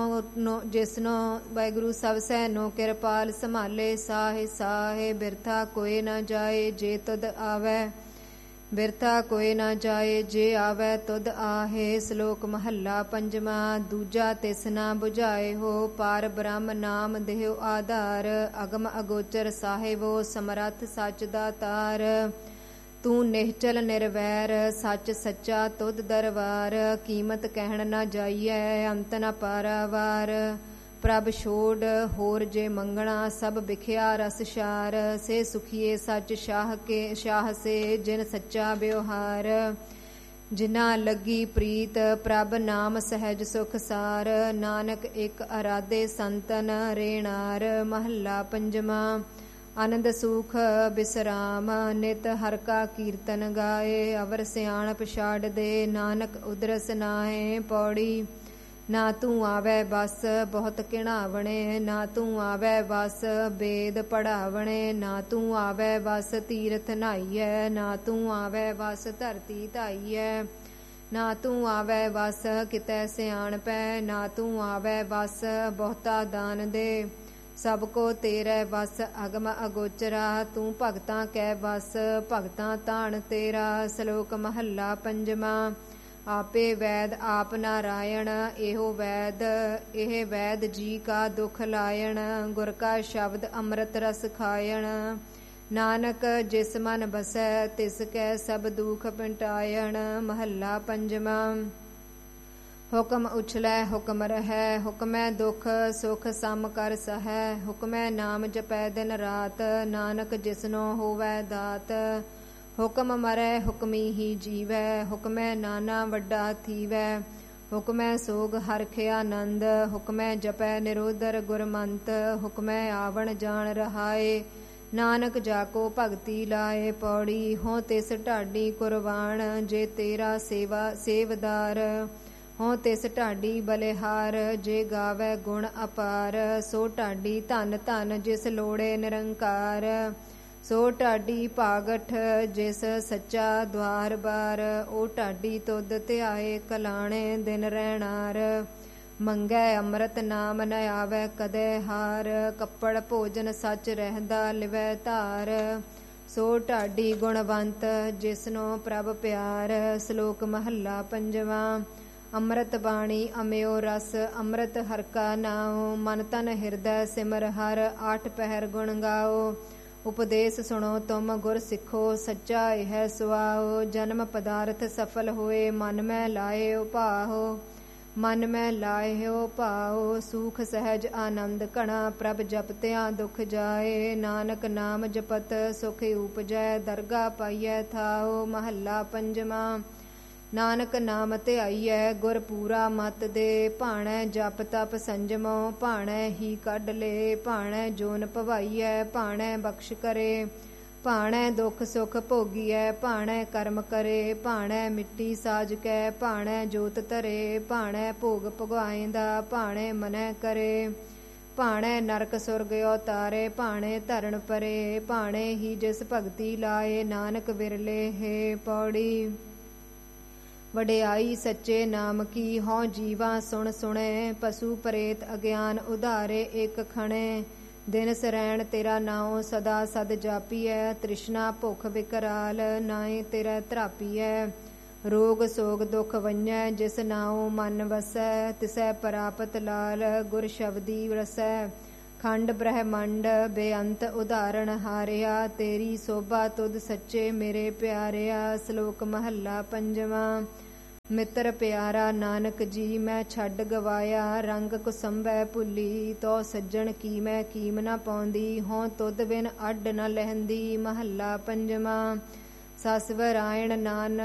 ਜਿਸਨੋ ਵਾਹਿਗੁਰੂ ਸਭ ਸੈਨੋ ਕਿਰਪਾਲ ਸੰਭਾਲੇ। ਸਾਹੇ ਸਾਹੇ ਬਿਰਥਾ ਕੋਇ ਨਾ ਜਾਏ ਜੇ ਤੁਧ ਆਵੈ। ਬਿਰਥਾ ਕੋਇ ਨਾ ਜਾਏ ਜੇ ਆਵੈ ਤੁਧ ਆਹੇ। ਸ਼ਲੋਕ ਮਹੱਲਾ ਪੰਜਵਾਂ। ਦੂਜਾ ਤਿਸ ਨਾ ਬੁਝਾਏ ਹੋ ਪਾਰ ਬ੍ਰਹਮ ਨਾਮ ਦੇਹੁ ਆਧਾਰ। ਅਗਮ ਅਗੋਚਰ ਸਾਹਿਬੋ ਸਮਰੱਥ ਸੱਚ ਦਾਤਾਰ। ਤੂੰ ਨਿਹਚਲ ਨਿਰਵੈਰ ਸੱਚ ਸੱਚਾ ਤੁਧ ਦਰਬਾਰ। ਕੀਮਤ ਕਹਿਣ ਨਾ ਜਾਈਐ ਅੰਤ ਨ ਪਾਰਾਵਾਰ। ਪ੍ਰਭ ਛੋੜ ਹੋਰ ਜੇ ਮੰਗਣਾ ਸਭ ਵਿਖਿਆ ਰਸ ਸ਼ਾਰ। ਸੇ ਸੁਖੀਏ ਸੱਚ ਸ਼ਾਹ ਸੇ ਜਿਨ ਸੱਚਾ ਵਿਵਹਾਰ। ਜਿਨਾ ਲੱਗੀ ਪ੍ਰੀਤ ਪ੍ਰਭ ਨਾਮ ਸਹਿਜ ਸੁਖ ਸਾਰ। ਨਾਨਕ ਇੱਕ ਅਰਾਧੇ ਸੰਤਨ ਰੇਣਾਰ। ਮਹੱਲਾ ਪੰਜਵਾਂ। ਆਨੰਦ ਸੁਖ ਬਿਸਰਾਮ ਨਿਤ ਹਰਿ ਕਾ ਕੀਰਤਨ ਗਾਏ। ਅਵਰ ਸਿਆਣਪ ਛਾੜ ਦੇ ਨਾਨਕ ਉਦਰਸ ਨਾਹੇ। ਪੌੜੀ। ਨਾ ਤੂੰ ਆਵੈ ਬਸ ਬਹੁਤ ਘਿਣਾਵਣੇ। ਨਾ ਤੂੰ ਆਵੈ ਬਸ ਬੇਦ ਪੜਾਵਣੇ। ਨਾ ਤੂੰ ਆਵੈ ਬਸ ਤੀਰਥ ਨਹਾਈਐ। ਨਾ ਤੂੰ ਆਵੈ ਬਸ ਧਰਤੀ ਧਾਈਐ। ਨਾ ਤੂੰ ਆਵੈ ਬਸ ਕਿਤੈ ਸਿਆਣਪੈ। ਨਾ ਤੂੰ ਆਵੈ ਬਸ ਬਹੁਤਾ ਦਾਨ ਦੇ। ਸਭ ਕੋ ਤੇਰੇ ਬਸ ਅਗਮ ਅਗੋਚਰਾ। ਤੂੰ ਭਗਤਾਂ ਕੈ ਬਸ ਭਗਤਾਂ ਤਾਣ ਤੇਰਾ। ਸ਼ਲੋਕ ਮਹੱਲਾ ਪੰਜਵਾਂ। ਆਪੇ ਵੈਦ ਆਪ ਨਾਰਾਇਣ ਇਹ ਵੈਦ ਜੀ ਕਾ ਦੁਖ ਲਾਇਣ। ਗੁਰ ਕਾ ਸ਼ਬਦ ਅੰਮ੍ਰਿਤ ਰਸ ਖਾਇਣ। ਨਾਨਕ ਜਿਸ ਮਨ ਬਸੈ ਤਿਸ ਕੈ ਸਭ ਦੁਖ ਮਿਟਾਇਣ। ਮਹੱਲਾ ਪੰਜਵਾਂ। ਹੁਕਮ ਉਛਲੈ ਹੁਕਮ ਰਹੈ ਹੁਕਮੈ ਦੁਖ ਸੁਖ ਸਮ ਕਰ ਸਹੈ। ਹੁਕਮੈ ਨਾਮ ਜਪੈ ਦਿਨ ਰਾਤ ਨਾਨਕ ਜਿਸਨੋ ਹੋਵੈ ਦਾਤ। ਹੁਕਮ ਮਰੈ ਹੁਕਮੀ ਹੀ ਜੀਵੈ ਹੁਕਮੈ ਨਾਨਾ ਵੱਡਾ ਥੀਵੈ। ਹੁਕਮੈ ਸੋਗ ਹਰਖਿ ਆਨੰਦ ਹੁਕਮੈ ਜਪੈ ਨਿਰੋਦਰ ਗੁਰਮੰਤ। ਹੁਕਮੈ ਆਵਣ ਜਾਣ ਰਹਾਏ ਨਾਨਕ ਜਾਕੋ ਭਗਤੀ ਲਾਏ। ਪੌੜੀ। ਹੋ ਤਿਸ ਢਾਡੀ ਕੁਰਬਾਨ ਜੇ ਤੇਰਾ ਸੇਵਦਾਰ। ਹੋ ਤਿਸ ਢਾਡੀ ਬਲਿਹਾਰ ਜੇ ਗਾਵੈ ਗੁਣ ਅਪਾਰ। ਸੋ ਢਾਡੀ ਧਨ ਧਨ ਜਿਸ ਲੋੜੇ ਨਿਰੰਕਾਰ। ਸੋ ਢਾਡੀ ਭਾਗਠ ਜਿਸ ਸੱਚਾ ਦਵਾਰ ਬਾਰ। ਉਹ ਢਾਡੀ ਤੁਧ ਧਿਆਏ ਕਲਾਣੇ ਦਿਨ ਰਹਿਣਾਰ। ਮੰਗੈ ਅੰਮ੍ਰਿਤ ਨਾਮ ਨ ਆਵੈ ਕਦੇ ਹਾਰ। ਕੱਪੜ ਭੋਜਨ ਸੱਚ ਰਹਿੰਦਾ ਲਿਵੈ ਧਾਰ। ਸੋ ਢਾਡੀ ਗੁਣਵੰਤ ਜਿਸਨੋ ਪ੍ਰਭ ਪਿਆਰ। ਸ਼ਲੋਕ ਮਹੱਲਾ ਪੰਜਵਾਂ। ਅੰਮ੍ਰਿਤ ਬਾਣੀ ਅਮਿਓ ਰਸ ਅੰਮ੍ਰਿਤ ਹਰਿ ਕਾ ਨਾਉ। ਮਨ ਤਨ ਹਿਰਦੈ ਸਿਮਰ ਹਰਿ ਆਠ ਪਹਿਰ ਗੁਣ ਗਾਓ। ਉਪਦੇਸ਼ ਸੁਣੋ ਤੁਮ ਗੁਰ ਸਿੱਖੋ ਸੱਚਾ ਇਹ ਸੁਆਓ। ਜਨਮ ਪਦਾਰਥ ਸਫਲ ਹੋਏ ਮਨ ਮੈਂ ਲਾਇਓ ਭਾਓ। ਮਨ ਮੈਂ ਲਾਇਓ ਭਾਓ। ਸੂਖ ਸਹਿਜ ਆਨੰਦ ਘਣਾ ਪ੍ਰਭ ਜਪਤਿਆਂ ਦੁਖ ਜਾਏ। ਨਾਨਕ ਨਾਮ ਜਪਤ ਸੁਖ ਉਪਜੈ ਦਰਗਾ ਪਾਈਐ ਥਾਓ। ਮਹੱਲਾ ਪੰਜਵਾਂ। ਨਾਨਕ ਨਾਮ ਧਿਆਈਐ ਗੁਰ ਪੂਰਾ ਮਤ ਦੇ। ਭਾਣੈ ਜਪ ਤਪ ਸੰਜਮੋ ਭਾਣੈ ਹੀ ਕੱਢ ਲੇ। ਭਾਣੈ ਜੋਨ ਭਵਾਈਐ ਭਾਣੈ ਬਖਸ਼ ਕਰੇ। ਭਾਣੈ ਦੁਖ ਸੁਖ ਭੋਗੀਐ ਭਾਣੈ ਕਰਮ ਕਰੇ। ਭਾਣੈ ਮਿੱਟੀ ਸਾਜ ਕੈ ਭਾਣੈ ਜੋਤ ਧਰੇ। ਭਾਣੈ ਭੋਗ ਭਗਵਾਇਂਦਾ ਭਾਣੈ ਮਨੈ ਕਰੇ। ਭਾਣੈ ਨਰਕ ਸੁਰਗ ਉਤਾਰੇ ਭਾਣੈ ਧਰਨ ਪਰੇ। ਭਾਣੈ ਹੀ ਜਿਸ ਭਗਤੀ ਲਾਏ ਨਾਨਕ ਵਿਰਲੇ ਹੈ। ਪੌੜੀ। ਵਡਿਆਈ ਸੱਚੇ ਨਾਮ ਕੀ ਹਉ ਜੀਵਾ ਸੁਣ ਸੁਣੇ। ਪਸ਼ੂ ਪ੍ਰੇਤ ਅਗਿਆਨ ਉਧਾਰੇ ਇੱਕ ਖਣੇ। ਦਿਨ ਸਰੈਣ ਤੇਰਾ ਨਾਉ ਸਦਾ ਸਦ ਜਾਪੀਐ। ਤ੍ਰਿਸ਼ਨਾ ਭੁੱਖ ਵਿਕਰਾਲ ਨਾਏ ਤੇਰਾ ਧਰਾਪੀਐ। ਰੋਗ ਸੋਗ ਦੁਖ ਵੰਝੈ ਜਿਸ ਨਾਉ ਮਨ ਵਸੈ। ਤਿਸੈ ਪ੍ਰਾਪਤ ਲਾਲ ਗੁਰ ਸ਼ਬਦੀ ਰਸੈ। ਖੰਡ ਬ੍ਰਹਮੰਡ ਬੇਅੰਤ ਉਦਾਹਰਣ ਹਾਰਿਆ। ਤੇਰੀ ਸੋਭਾ ਤੁਧ ਸੱਚੇ ਮੇਰੇ ਪਿਆਰਿਆ। ਸ਼ਲੋਕ ਮਹੱਲਾ ਪੰਜਵਾਂ। ਮਿੱਤਰ ਪਿਆਰਾ ਨਾਨਕ ਜੀ ਮੈਂ ਛੱਡ ਗਵਾਇਆ। ਰੰਗ ਕੁਸੰਭੈ ਭੁੱਲੀ ਤੋ ਸੱਜਣ ਕੀ ਮੈਂ ਕੀਮ ਨਾ ਪਾਉਂਦੀ। ਹੋਂ ਤੁਧ ਬਿਨ ਅੱਡ ਨ ਲਹਿੰਦੀ। ਮਹੱਲਾ ਪੰਜਵਾਂ। ਸਸ ਵਰਾਇਣ ਨਾਨਕ